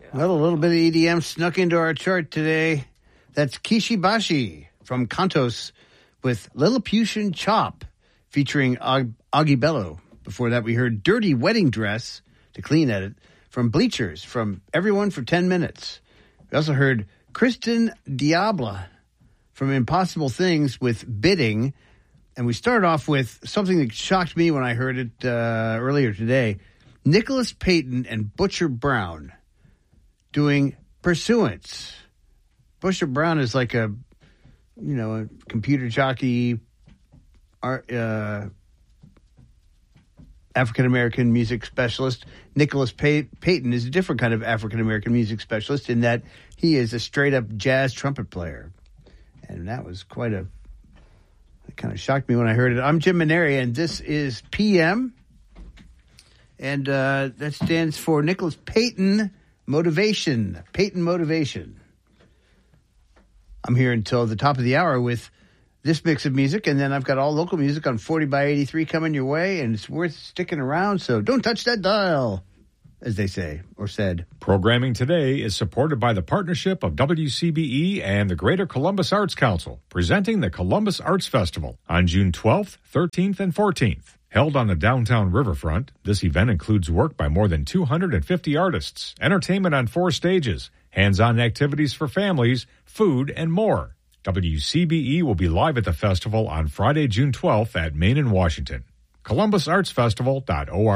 Well, a little bit of EDM snuck into our chart today. That's Kishibashi from Kantos with Lilliputian Chop featuring Augie Bello. Before that, we heard Dirty Wedding Dress, to clean at it, from Bleachers, from Everyone for 10 Minutes. We also heard Kristen Diabla from Impossible Things with Bidding. And we started off with something that shocked me when I heard it earlier today. Nicholas Payton and Butcher Brown doing Pursuance. Butcher Brown is like a computer jockey, African-American music specialist. Nicholas Payton is a different kind of African-American music specialist in that he is a straight-up jazz trumpet player. And that was it kind of shocked me when I heard it. I'm Jim Maneri, and this is PM. And that stands for Nicholas Payton Motivation. Payton Motivation. I'm here until the top of the hour with this mix of music, and then I've got all local music on 40 by 83 coming your way, and it's worth sticking around, so don't touch that dial, as they say, or said. Programming today is supported by the partnership of WCBE and the Greater Columbus Arts Council, presenting the Columbus Arts Festival on June 12th, 13th, and 14th. Held on the downtown riverfront, this event includes work by more than 250 artists, entertainment on 4 stages, hands-on activities for families, food, and more. WCBE will be live at the festival on Friday, June 12th at Main and Washington. ColumbusArtsFestival.org